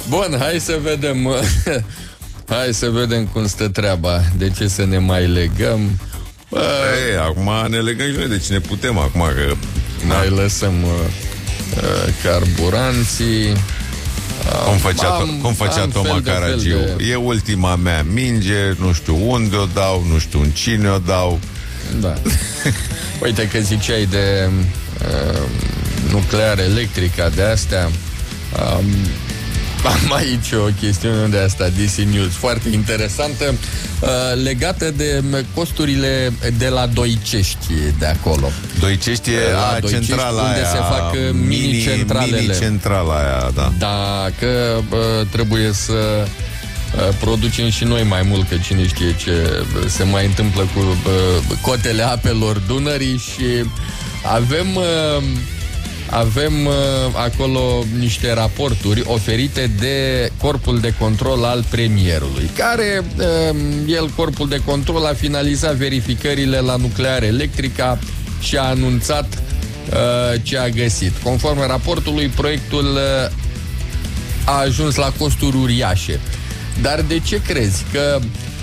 Bun, hai să vedem. Hai să vedem cum stă treaba. De ce să ne mai legăm? Acum ne legăm și noi de cine putem. Acum că mai lăsăm carburanții. Cum făcea Toma Caragiu? E ultima mea minge, nu știu unde o dau, nu știu în cine o dau. Da. Uite că ziceai de nuclear electrica, de astea. Am aici o chestiune de asta, DC News, foarte interesantă, legată de costurile de la Doicești, de acolo. Doicești e centrala unde aia, se fac mini-centralele. Mini-centrala aia, da. Da, că trebuie să producem și noi mai mult, că cine știe ce se mai întâmplă cu cotele apelor Dunării și avem acolo niște raporturi oferite de corpul de control al premierului, care corpul de control, a finalizat verificările la nuclear electrica și a anunțat ce a găsit. Conform raportului, proiectul a ajuns la costuri uriașe. Dar de ce crezi? Că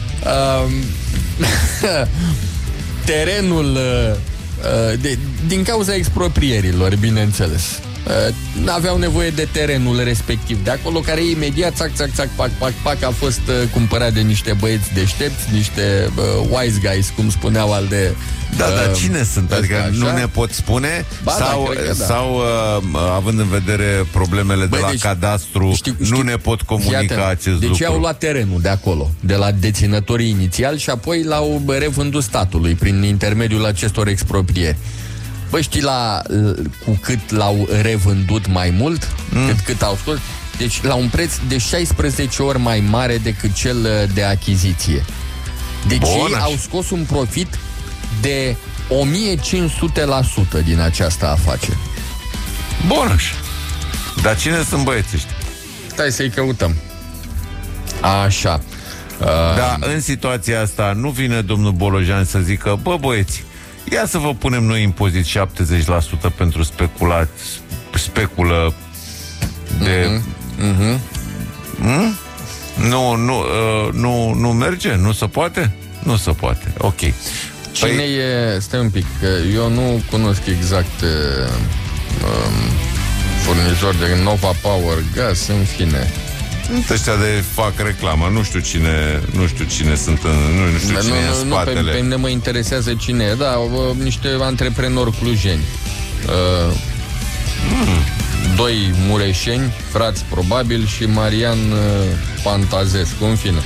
terenul din cauza exproprierilor, bineînțeles, n-aveau nevoie de terenul respectiv de acolo, care imediat, țac, pac, a fost cumpărat de niște băieți deștepți, niște wise guys, cum spuneau al de... dar cine sunt? Adică așa? Nu ne pot spune? Sau având în vedere problemele de la cadastru, nu ne pot comunica acest lucru? Deci au luat terenul de acolo, de la deținătorii inițiali, și apoi l-au revândut statului prin intermediul acestor exproprieri. Bă, știi cu cât l-au revândut mai mult? Cât au scos? Deci la un preț de 16 ori mai mare decât cel de achiziție. Deci ei au scos un profit de 1500% din această afacere. Bun. Dar cine sunt băieții ăștia? Stai să-i căutăm. Așa. Da, în situația asta nu vine domnul Bolojan să zică: bă, băieți, ia să vă punem noi impozit 70% pentru speculă de... Nu merge? Nu se poate? Nu se poate. Ok. Cine e... Stai un pic, că eu nu cunosc exact furnizor de Nova Power Gas, în fine. Ăștia de fac reclamă, nu știu cine sunt, nu știu cine e în spatele. Pe mine mă interesează cine e, da, niște antreprenori clujeni. Doi mureșeni, frați probabil, și Marian Pantazescu, în fine.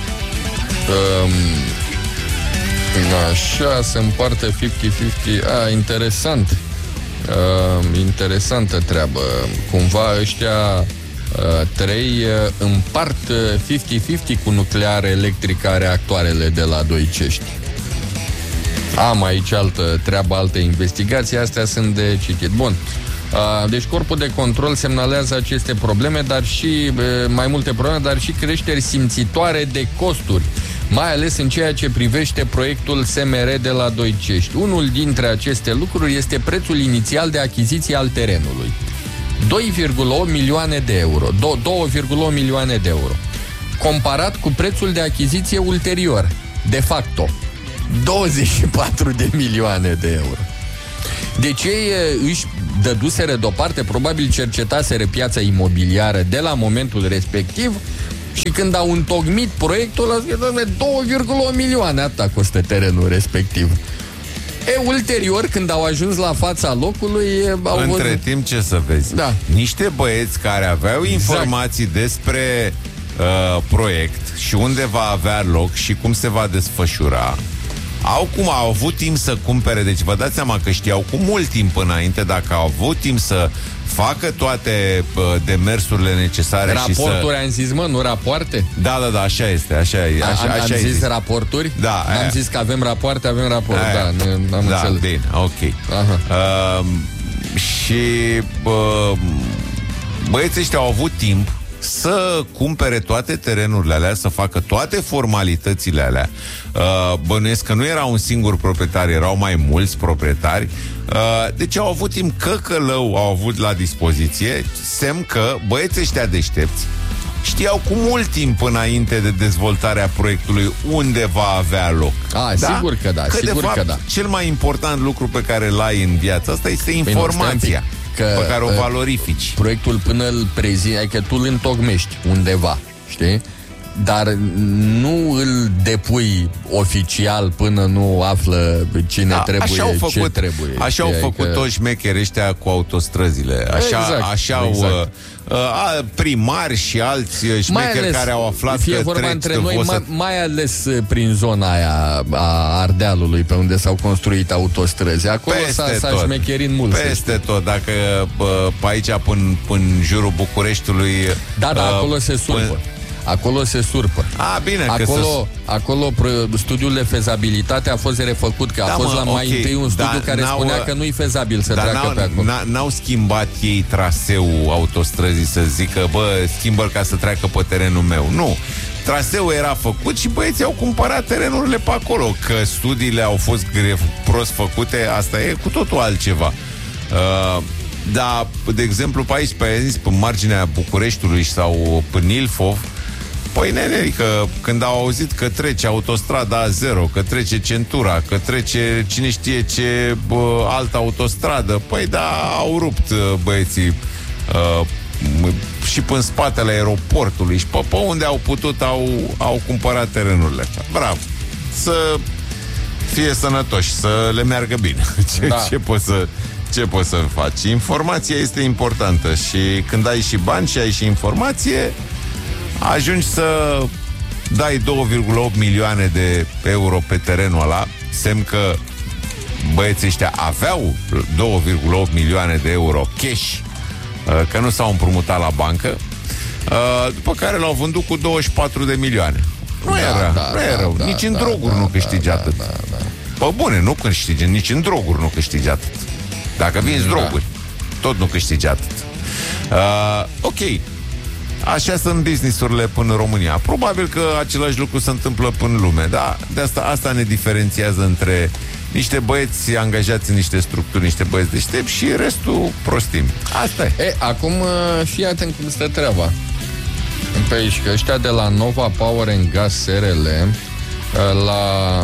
Așa, se împarte 50-50. Interesant. Interesantă treabă. Cumva ăștia trei împart 50-50 cu nuclear electrica reactoarele de la Doicești. Am aici altă treabă, alte investigații, astea sunt de citit. Bun. Deci corpul de control semnalează aceste probleme, dar și mai multe probleme, dar și creșteri simțitoare de costuri, mai ales în ceea ce privește proiectul SMR de la Doicești. Unul dintre aceste lucruri este prețul inițial de achiziție al terenului. 2,8 milioane de euro. 2,8 milioane de euro. Comparat cu prețul de achiziție ulterior, de facto, 24 de milioane de euro. Deci ei își dăduseră deoparte, probabil cercetaseră piața imobiliară de la momentul respectiv și când au întocmit proiectul, a zis, 2,8 milioane, atâta costă terenul respectiv. Ulterior, când au ajuns la fața locului, Între timp, ce să vezi? Da. Niște băieți care aveau informații despre proiect și unde va avea loc și cum se va desfășura, au avut timp să cumpere. Deci vă dați seama că știau cu mult timp înainte, dacă au avut timp să facă toate demersurile necesare. Raporturi am zis, mă, nu rapoarte? Da, așa este. Am zis raporturi? Da. Am zis că avem rapoarte, avem raport. Da, am înțeles. Bine, ok. Și băieții ăștia au avut timp să cumpere toate terenurile alea, să facă toate formalitățile alea. Bănuiesc că nu era un singur proprietar, erau mai mulți proprietari. Deci au avut timp, căcălău au avut la dispoziție, semn că băieții ăștia deștepți știau cu mult timp înainte de dezvoltarea proiectului unde va avea loc. Sigur că da, că sigur de fapt, că da. cel mai important lucru pe care îl ai în viața asta este informația pe care o valorifici. Proiectul până îl prezinti, adică tu îl întocmești undeva, știi? Dar nu îl depui oficial până nu află cine trebuie, ce trebuie. Așa au făcut toți șmecherii ăștia cu autostrăzile. Așa au primari și alți șmecheri care au aflat fie vorba între noi, mai ales prin zona aia a Ardealului, pe unde s-au construit autostrăzi. Acolo s-a șmecherit mult. Peste tot. Dacă pe aici, până în jurul Bucureștiului... Da, acolo se surpă. Acolo se surpă. Bine, acolo studiul de fezabilitate a fost refăcut, că a fost mai întâi un studiu care spunea că nu-i fezabil să treacă pe acolo. N-au schimbat ei traseul autostrăzii să zică, schimbă-l ca să treacă pe terenul meu. Nu. Traseul era făcut și băieții au cumpărat terenurile pe acolo. Că studiile au fost prost făcute, asta e cu totul altceva. Dar, de exemplu, pe aici, pe marginea Bucureștiului sau pe Ilfov, păi că când au auzit că trece autostrada A0, că trece centura, că trece cine știe ce altă autostradă, păi au rupt băieții și până în spatele aeroportului și pe unde au putut au cumpărat terenurile. Bravo! Să fie sănătoși, să le meargă bine. Ce poți să faci? Informația este importantă și când ai și bani și ai și informație, ajungi să dai 2,8 milioane de euro pe terenul ăla, semn că băieții ăștia aveau 2,8 milioane de euro cash, că nu s-au împrumutat la bancă, după care l-au vândut cu 24 de milioane. Nu e rău. Nici în droguri nu câștigi atât. Pe bune, nu câștigi, nici în droguri nu câștigi atât. Dacă vinzi droguri, tot nu câștigi atât. Ok. Așa sunt business-urile până în România. Probabil că același lucru se întâmplă până în lume, dar de asta ne diferențiază între niște băieți angajați în niște structuri, niște băieți deștepți și restul prostimi. Asta e. Acum fii atent cum stă treaba. Pe aici, că ăștia de la Nova Power and Gas SRL la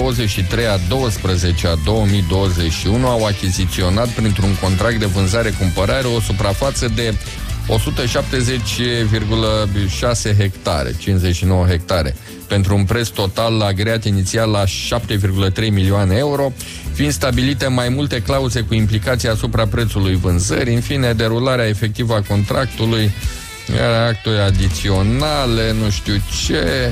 23/12/2021 au achiziționat printr-un contract de vânzare-cumpărare o suprafață de 170,6 hectare, 59 hectare, pentru un preț total agreat inițial la 7,3 milioane euro, fiind stabilite mai multe clauze cu implicații asupra prețului vânzării, în fine, derularea efectivă a contractului, acturi adiționale, nu știu ce...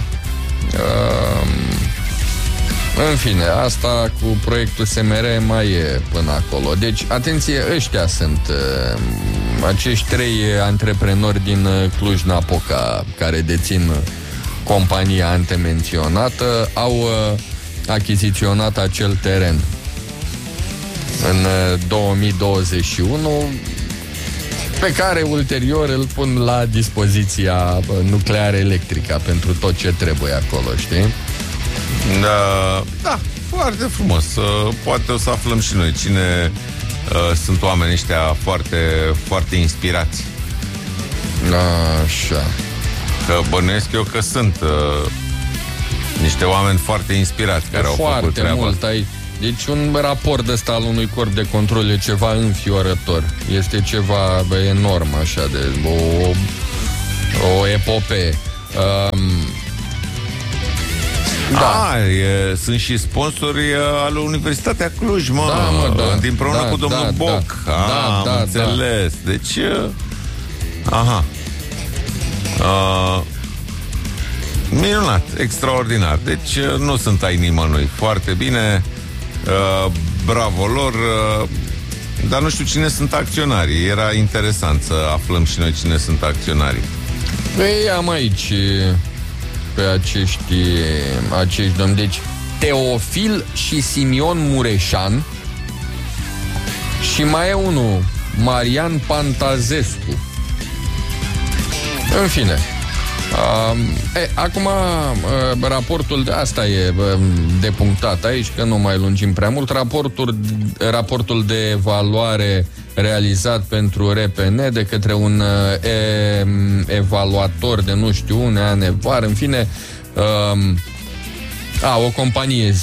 În fine, asta cu proiectul SMR mai e până acolo. Deci, atenție, ăștia sunt acești 3 antreprenori din Cluj-Napoca care dețin compania antemenționată, au achiziționat acel teren în 2021, pe care ulterior îl pun la dispoziția Nucleare Electrica pentru tot ce trebuie acolo, știi? Da, foarte frumos. Poate o să aflăm și noi cine sunt oamenii ăștia foarte, foarte inspirați. Așa. Că bănuiesc eu că sunt niște oameni foarte inspirați care au făcut treaba. Foarte mult ai. Deci un raport ăsta al unui corp de control e ceva înfiorător. Este ceva enorm, așa, de o epopee. Sunt și sponsori al Universitatea Cluj, împreună cu domnul Boc. Am înțeles. Deci, minunat, extraordinar. Deci nu sunt ai nimănui. Foarte bine, bravo lor, dar nu știu cine sunt acționarii. Era interesant să aflăm și noi cine sunt acționarii. Păi am aici pe acești domni. Deci Teofil și Simion Mureșan și mai e unul, Marian Pantazescu. În fine, Acum, raportul de asta e depunctat aici, că nu mai lungim prea mult. Raportul de evaluare realizat pentru RPN de către un evaluator de nu știu une, Anevar, în fine, o companie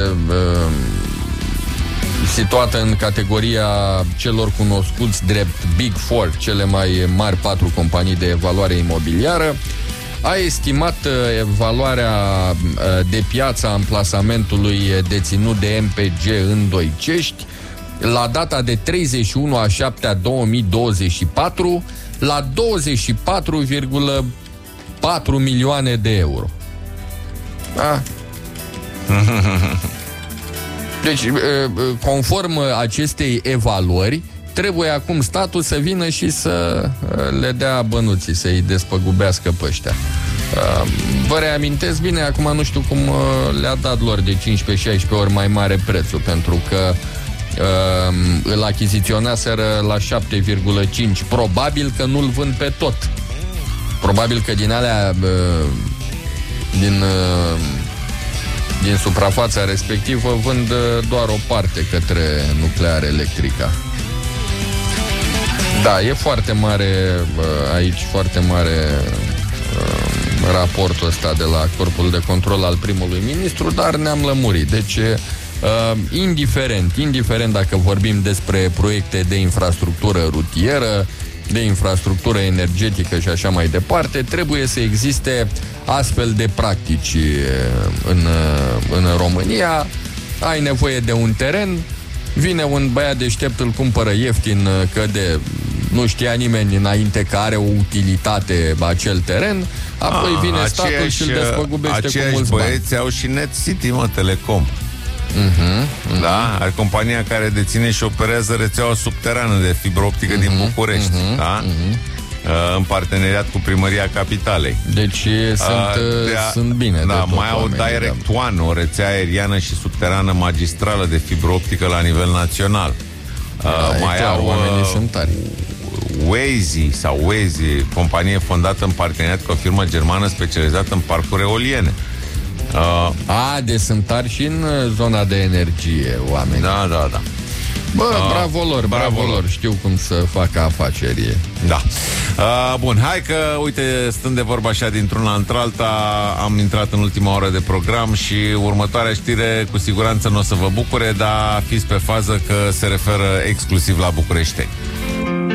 situată în categoria celor cunoscuți drept Big Four, cele mai mari 4 companii de evaluare imobiliară, a estimat evaluarea de piață a amplasamentului deținut de MPG în Doicești la data de 31/7/2024 la 24,4 milioane de euro. Deci, conform acestei evaluări, trebuie acum statul să vină și să le dea bănuții, să-i despăgubească pe ăștia. Vă reamintesc bine, acum nu știu cum le-a dat lor de 15-16 ori mai mare prețul, pentru că îl achiziționaseră la 7,5. Probabil că nu-l vând pe tot. Probabil că din alea din suprafața respectivă vând doar o parte către Nucleare Electrica. Da, e foarte mare aici, foarte mare raportul ăsta de la Corpul de Control al primului ministru, dar ne-am lămurit. Deci, indiferent dacă vorbim despre proiecte de infrastructură rutieră, de infrastructură energetică și așa mai departe, trebuie să existe astfel de practici în România. Ai nevoie de un teren, vine un băiat deștept, îl cumpără ieftin, că nu știa nimeni înainte că are o utilitate acel teren, apoi vine statul și îl despăgubește cu mulți bani. Băieți au și Net City, Telecom. Da? Are compania care deține și operează rețeaua subterană de fibră optică din București. Da? În parteneriat cu Primăria Capitalei. Deci sunt bine. Da, mai au Direct One, o rețea aeriană și subterană magistrală de fibră optică la nivel național. Mai au oamenii sunt tari. Waze, companie fondată în parteneriat cu o firmă germană specializată în parcuri eoliene. Deci sunt tari și în zona de energie oamenii. Da. Bravo lor, știu cum să facă afaceri. Da. Bun, hai că, uite, stând de vorba așa dintr-una într-alta, am intrat în ultima oră de program și următoarea știre cu siguranță nu o să vă bucure, dar fiți pe fază că se referă exclusiv la bucureșteni.